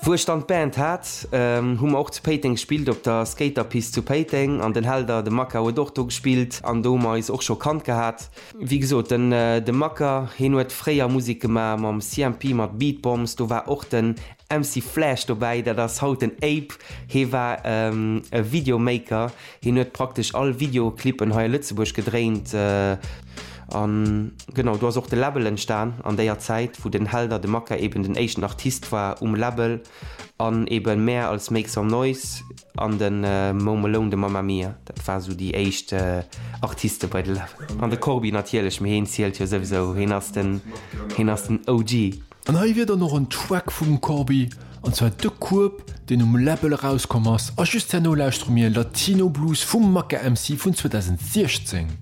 Wo stand Band hat hun auch zu Painting gespielt op der Skaterpiste zu Painting an den Helder de Macker doch gespielt an Doma is auch schon kannt gehabt wie gesagt den de Macker hin huet freier Musik gemacht am CMP mat Beatbombs du war auch den MC Flash dabei der das haut den Ape he war Videomaker hin huet praktisch all Videoklippen he Lützeburg gedreht genau du hast auch de Label entstanden an der Zeit wo den Helder de Macker eben den Asian Artist war Label an eben mehr als Make Some Noise an den Mo Malone de Mamma Mia dat war so die echt Artiste bei der an der Corby natürlich mir hinzählt ja sowieso hin aus den OG an ha wieder noch ein Track vum Corby an zwar de Kurb den Label rauskommers a just no Laustromier Latino Blues vum Macker MC vun 2016